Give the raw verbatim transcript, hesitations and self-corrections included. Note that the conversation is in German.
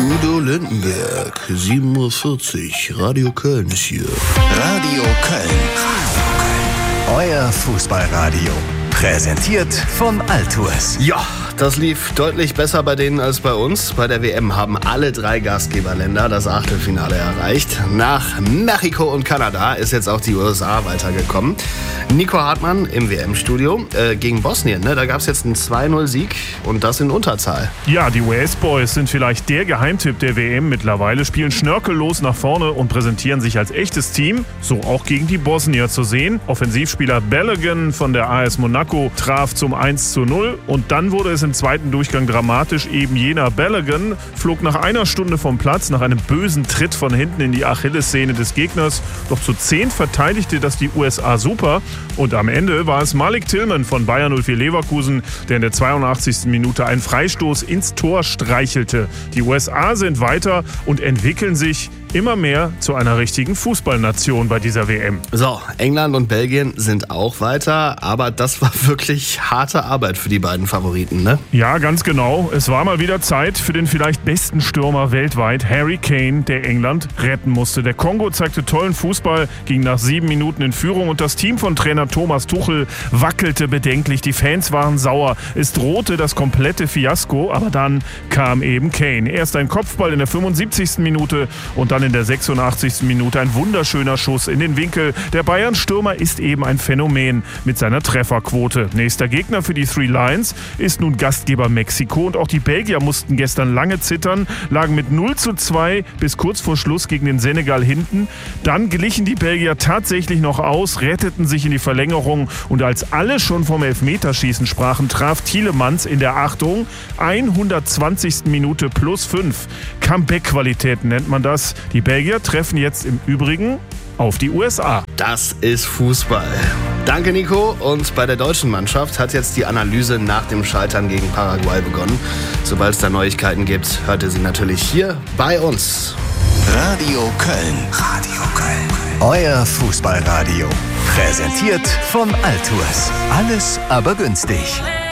Udo Lindenberg, sieben Uhr vierzig, Radio Köln ist hier. Radio Köln. Radio Köln. Euer Fußballradio. Präsentiert von Altours. Ja, das lief deutlich besser bei denen als bei uns. Bei der W M haben alle drei Gastgeberländer das Achtelfinale erreicht. Nach Mexiko und Kanada ist jetzt auch die U S A weitergekommen. Nico Hartmann im W M-Studio äh, gegen Bosnien. Ne? Da gab es jetzt einen zwei null Sieg und das in Unterzahl. Ja, die Wales Boys sind vielleicht der Geheimtipp der W M mittlerweile, spielen schnörkellos nach vorne und präsentieren sich als echtes Team. So auch gegen die Bosnier zu sehen. Offensivspieler Balogun von der A S Monaco traf zum eins zu null und dann wurde es im zweiten Durchgang dramatisch. Eben jener Balogun flog nach einer Stunde vom Platz nach einem bösen Tritt von hinten in die Achillessehne des Gegners. Doch zu zehn verteidigte das die U S A super. Und am Ende war es Malik Tillman von Bayer null vier Leverkusen, der in der zweiundachtzigsten Minute einen Freistoß ins Tor streichelte. Die U S A sind weiter und entwickeln sich immer mehr zu einer richtigen Fußballnation bei dieser W M. So, England und Belgien sind auch weiter, aber das war wirklich harte Arbeit für die beiden Favoriten, ne? Ja, ganz genau. Es war mal wieder Zeit für den vielleicht besten Stürmer weltweit, Harry Kane, der England retten musste. Der Kongo zeigte tollen Fußball, ging nach sieben Minuten in Führung und das Team von Trainer Thomas Tuchel wackelte bedenklich. Die Fans waren sauer. Es drohte das komplette Fiasko, aber dann kam eben Kane. Erst ein Kopfball in der fünfundsiebzigsten Minute und dann in der sechsundachtzigsten Minute ein wunderschöner Schuss in den Winkel. Der Bayern-Stürmer ist eben ein Phänomen mit seiner Trefferquote. Nächster Gegner für die Three Lions ist nun Gastgeber Mexiko und auch die Belgier mussten gestern lange zittern, lagen mit null zu zwei bis kurz vor Schluss gegen den Senegal hinten. Dann glichen die Belgier tatsächlich noch aus, retteten sich in die Verlängerung und als alle schon vom Elfmeterschießen sprachen, traf Tielemans in der Achtung hundertzwanzigsten Minute plus fünf. Comeback-Qualitäten nennt man das. Die Belgier treffen jetzt im Übrigen auf die U S A. Das ist Fußball. Danke, Nico. Und bei der deutschen Mannschaft hat jetzt die Analyse nach dem Scheitern gegen Paraguay begonnen. Sobald es da Neuigkeiten gibt, hört ihr sie natürlich hier bei uns. Radio Köln. Radio Köln. Euer Fußballradio. Präsentiert von Altours. Alles aber günstig.